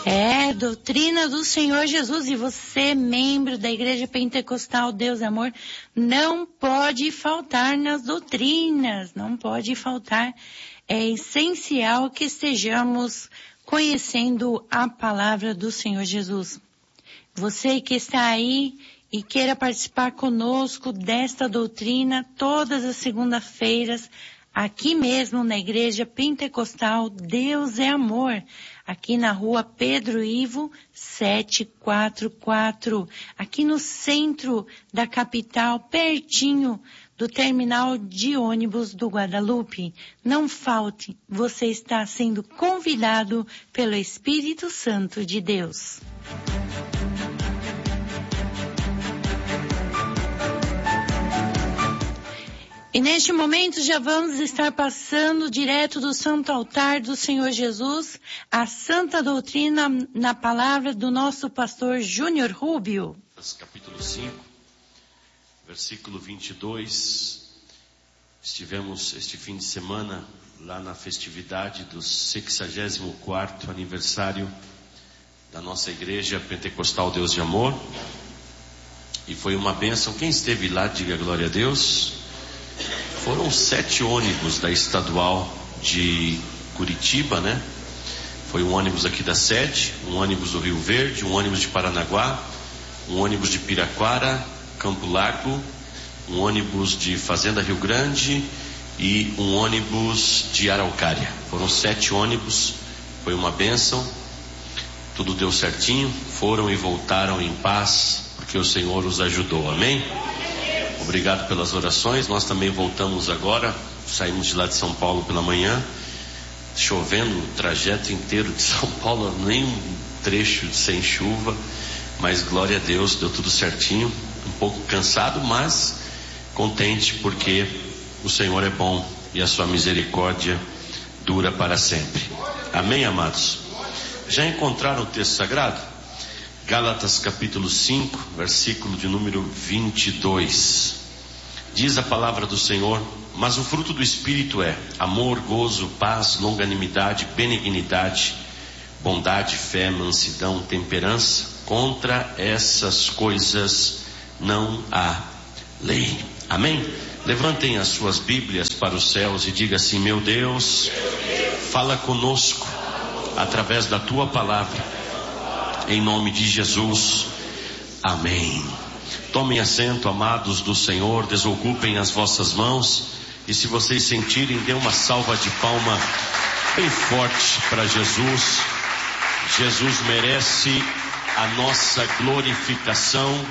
É, doutrina do Senhor Jesus. E você, membro da Igreja Pentecostal Deus é Amor, não pode faltar nas doutrinas, não pode faltar. É essencial que estejamos conhecendo a palavra do Senhor Jesus. Você que está aí e queira participar conosco desta doutrina, todas as segundas-feiras, aqui mesmo na Igreja Pentecostal Deus é Amor, aqui na rua Pedro Ivo 744, aqui no centro da capital, pertinho do terminal de ônibus do Guadalupe. Não falte, você está sendo convidado pelo Espírito Santo de Deus. E neste momento já vamos estar passando direto do Santo Altar do Senhor Jesus a Santa Doutrina na palavra do nosso pastor Júnior Rubio. Capítulo 5, versículo 22. Estivemos este fim de semana lá na festividade do 64º aniversário da nossa Igreja Pentecostal Deus de Amor. E foi uma bênção. Quem esteve lá, diga glória a Deus. Foram 7 ônibus da estadual de Curitiba, né? Foi um ônibus aqui da sede, um ônibus do Rio Verde, um ônibus de Paranaguá, um ônibus de Piraquara, Campo Largo, um ônibus de Fazenda Rio Grande e um ônibus de Araucária. Foram 7 ônibus, foi uma bênção, tudo deu certinho, foram e voltaram em paz, porque o Senhor os ajudou, amém? Obrigado pelas orações. Nós também voltamos agora, saímos de lá de São Paulo pela manhã, chovendo o trajeto inteiro de São Paulo, nem um trecho sem chuva, mas glória a Deus, deu tudo certinho, um pouco cansado, mas contente porque o Senhor é bom e a sua misericórdia dura para sempre. Amém, amados? Já encontraram o texto sagrado? Gálatas capítulo 5, versículo de número 22. Diz a palavra do Senhor: mas o fruto do Espírito é amor, gozo, paz, longanimidade, benignidade, bondade, fé, mansidão, temperança. Contra essas coisas não há lei. Amém? Levantem as suas Bíblias para os céus e diga assim: meu Deus, fala conosco através da tua palavra. Em nome de Jesus, amém. Tomem assento, amados do Senhor, desocupem as vossas mãos e, se vocês sentirem, dê uma salva de palma bem forte para Jesus. Jesus merece a nossa glorificação.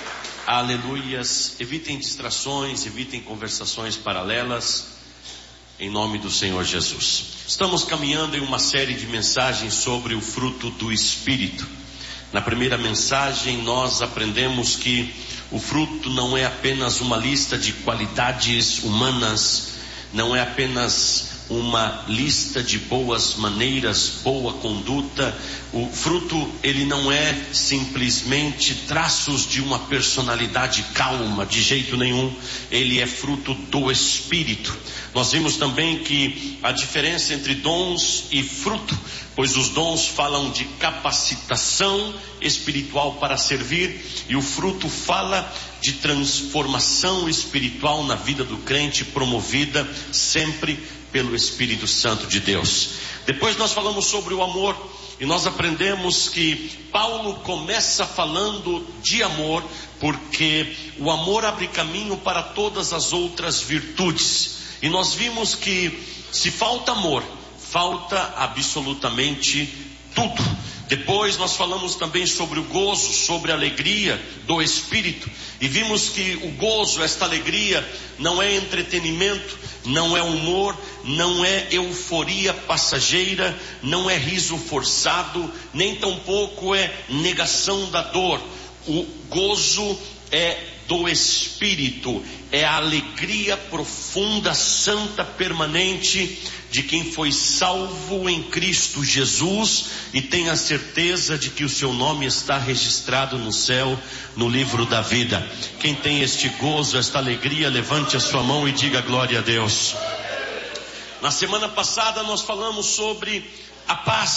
Aleluias. Evitem distrações, evitem conversações paralelas, em nome do Senhor Jesus. Estamos caminhando em uma série de mensagens sobre o fruto do Espírito. Na primeira mensagem nós aprendemos que o fruto não é apenas uma lista de qualidades humanas, não é apenas uma lista de boas maneiras, boa conduta. O fruto, ele não é simplesmente traços de uma personalidade calma, de jeito nenhum. Ele é fruto do Espírito. Nós vimos também que a diferença entre dons e fruto, pois os dons falam de capacitação espiritual para servir, e o fruto fala de transformação espiritual na vida do crente, promovida sempre pelo Espírito Santo de Deus. Depois nós falamos sobre o amor, e nós aprendemos que Paulo começa falando de amor, porque o amor abre caminho para todas as outras virtudes. E nós vimos que se falta amor, falta absolutamente tudo. Depois nós falamos também sobre o gozo, sobre a alegria do Espírito. E vimos que o gozo, esta alegria, não é entretenimento, não é humor, não é euforia passageira, não é riso forçado, nem tampouco é negação da dor. O gozo é do Espírito, é a alegria profunda, santa, permanente de quem foi salvo em Cristo Jesus e tem a certeza de que o seu nome está registrado no céu, no livro da vida. Quem tem este gozo, esta alegria, levante a sua mão e diga glória a Deus. Na semana passada nós falamos sobre a paz,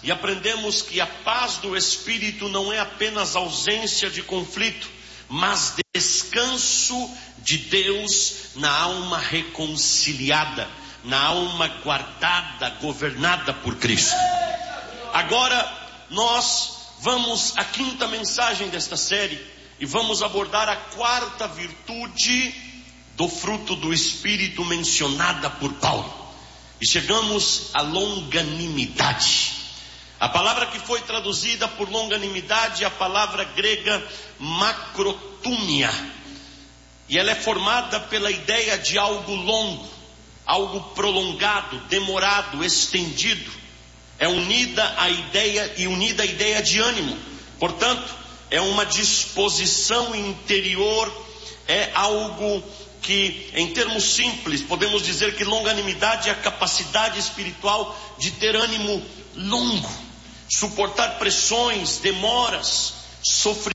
e aprendemos que a paz do Espírito não é apenas ausência de conflito, mas descanso de Deus na alma reconciliada, na alma guardada, governada por Cristo. Agora nós vamos à quinta mensagem desta série e vamos abordar a quarta virtude do fruto do Espírito mencionada por Paulo. E chegamos à longanimidade. A palavra que foi traduzida por longanimidade é a palavra grega macrotúmia. E ela é formada pela ideia de algo longo, algo prolongado, demorado, estendido. É unida à ideia de ânimo. Portanto, é uma disposição interior, é algo que, em termos simples, podemos dizer que longanimidade é a capacidade espiritual de ter ânimo longo, suportar pressões, demoras, sofrimentos,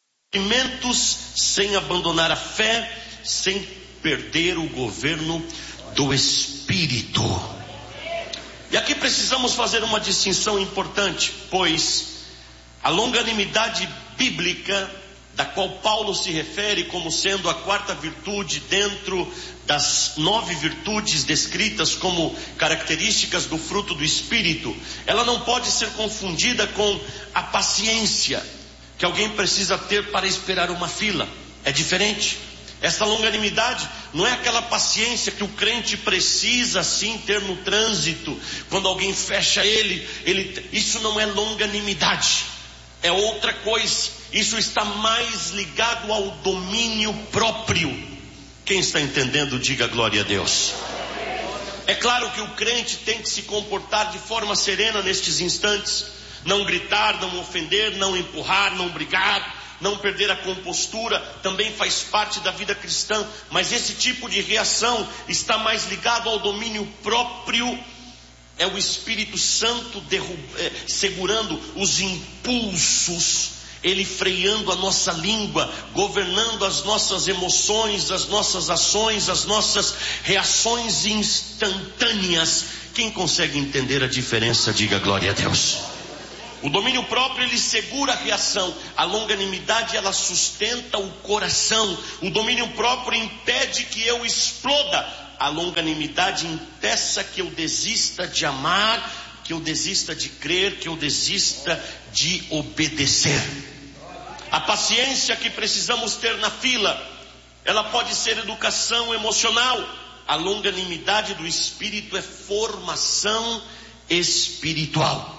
sem abandonar a fé, sem perder o governo do Espírito. E aqui precisamos fazer uma distinção importante, pois a longanimidade bíblica, da qual Paulo se refere como sendo a quarta virtude dentro das 9 virtudes descritas como características do fruto do Espírito, ela não pode ser confundida com a paciência que alguém precisa ter para esperar uma fila. É diferente. Esta longanimidade não é aquela paciência que o crente precisa sim ter no trânsito, quando alguém fecha isso não é longanimidade, é outra coisa. Isso está mais ligado ao domínio próprio. Quem está entendendo, diga glória a Deus. É claro que o crente tem que se comportar de forma serena nestes instantes, não gritar, não ofender, não empurrar, não brigar, não perder a compostura, também faz parte da vida cristã, mas esse tipo de reação está mais ligado ao domínio próprio. É o Espírito Santo segurando os impulsos, Ele freando a nossa língua, governando as nossas emoções, as nossas ações, as nossas reações instantâneas. Quem consegue entender a diferença, diga glória a Deus. O domínio próprio, ele segura a reação. A longanimidade, ela sustenta o coração. O domínio próprio impede que eu exploda. A longanimidade impeça que eu desista de amar, que eu desista de crer, que eu desista de obedecer. A paciência que precisamos ter na fila, ela pode ser educação emocional. A longanimidade do Espírito é formação espiritual.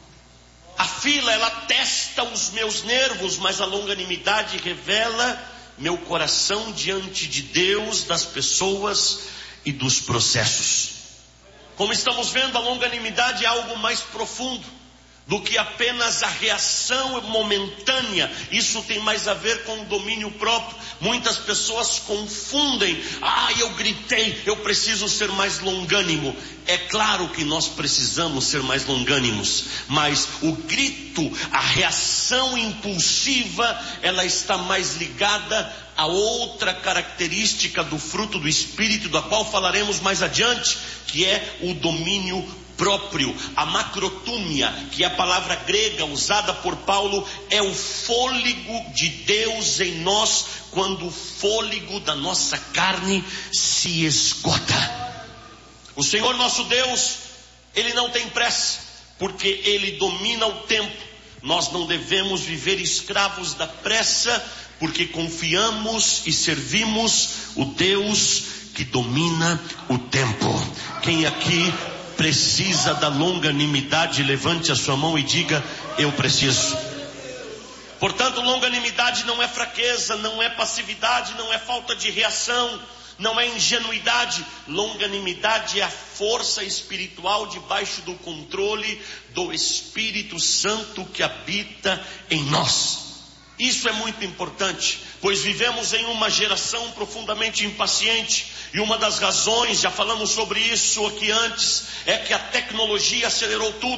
A fila, ela testa os meus nervos, mas a longanimidade revela meu coração diante de Deus, das pessoas e dos processos. Como estamos vendo, a longanimidade é algo mais profundo do que apenas a reação momentânea. Isso tem mais a ver com o domínio próprio. Muitas pessoas confundem. Eu gritei, eu preciso ser mais longânimo. É claro que nós precisamos ser mais longânimos, mas o grito, a reação impulsiva, ela está mais ligada a outra característica do fruto do Espírito, da qual falaremos mais adiante, que é o domínio próprio. A macrotúmia, que é a palavra grega usada por Paulo, é o fôlego de Deus em nós, quando o fôlego da nossa carne se esgota. O Senhor nosso Deus, Ele não tem pressa, porque Ele domina o tempo. Nós não devemos viver escravos da pressa, porque confiamos e servimos o Deus que domina o tempo. Quem aqui precisa da longanimidade, levante a sua mão e diga: eu preciso. Portanto, longanimidade não é fraqueza, não é passividade, não é falta de reação, não é ingenuidade. Longanimidade é a força espiritual debaixo do controle do Espírito Santo que habita em nós. Isso é muito importante, pois vivemos em uma geração profundamente impaciente, e uma das razões, já falamos sobre isso aqui antes, é que a tecnologia acelerou tudo.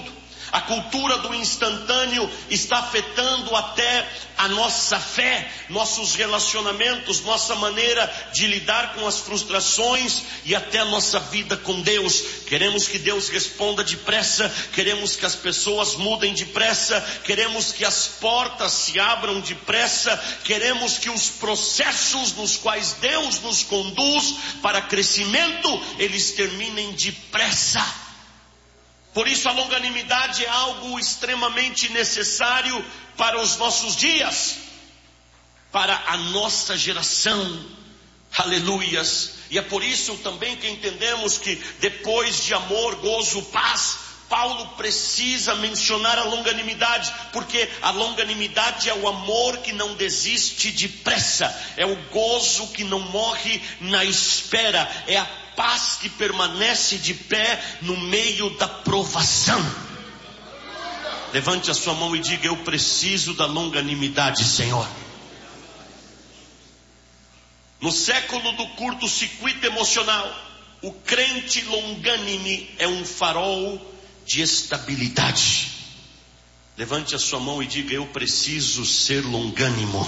A cultura do instantâneo está afetando até a nossa fé, nossos relacionamentos, nossa maneira de lidar com as frustrações e até a nossa vida com Deus. Queremos que Deus responda depressa, queremos que as pessoas mudem depressa, queremos que as portas se abram depressa, queremos que os processos nos quais Deus nos conduz para crescimento, eles terminem depressa. Por isso a longanimidade é algo extremamente necessário para os nossos dias, para a nossa geração. Aleluias. E é por isso também que entendemos que depois de amor, gozo, paz, Paulo precisa mencionar a longanimidade, porque a longanimidade é o amor que não desiste depressa, é o gozo que não morre na espera, é a paz que permanece de pé no meio da provação. Levante a sua mão e diga: eu preciso da longanimidade, Senhor. No século do curto-circuito emocional, o crente longânime é um farol de estabilidade. Levante a sua mão e diga: eu preciso ser longânimo.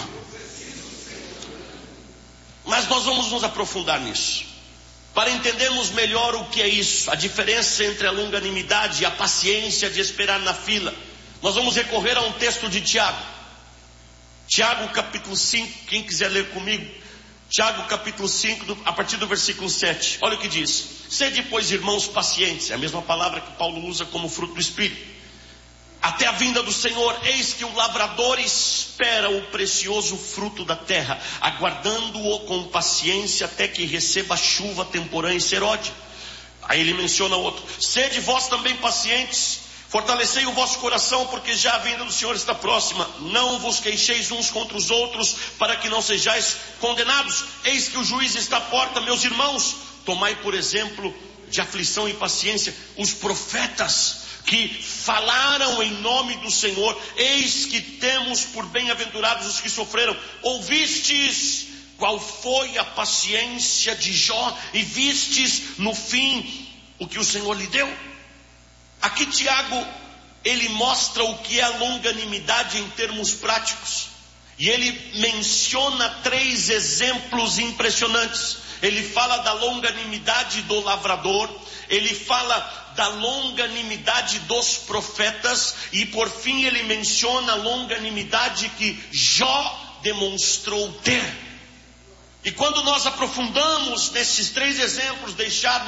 Mas nós vamos nos aprofundar nisso, para entendermos melhor o que é isso, a diferença entre a longanimidade e a paciência de esperar na fila. Nós vamos recorrer a um texto de Tiago. Tiago capítulo 5, quem quiser ler comigo. Tiago capítulo 5, a partir do versículo 7. Olha o que diz: sede, pois, irmãos, pacientes. É a mesma palavra que Paulo usa como fruto do Espírito. Até a vinda do Senhor. Eis que o lavrador espera o precioso fruto da terra, aguardando-o com paciência até que receba a chuva temporã e seródia. Aí ele menciona outro: sede vós também pacientes, fortalecei o vosso coração, porque já a vinda do Senhor está próxima. Não vos queixeis uns contra os outros, para que não sejais condenados. Eis que o juiz está à porta. Meus irmãos, tomai por exemplo de aflição e paciência os profetas que falaram em nome do Senhor. Eis que temos por bem-aventurados os que sofreram. Ouvistes qual foi a paciência de Jó, e vistes no fim o que o Senhor lhe deu. Aqui Tiago, ele mostra o que é a longanimidade em termos práticos. E ele menciona 3 exemplos impressionantes. Ele fala da longanimidade do lavrador, ele fala da longanimidade dos profetas, e por fim ele menciona a longanimidade que Jó demonstrou ter. E quando nós aprofundamos nesses 3 exemplos deixados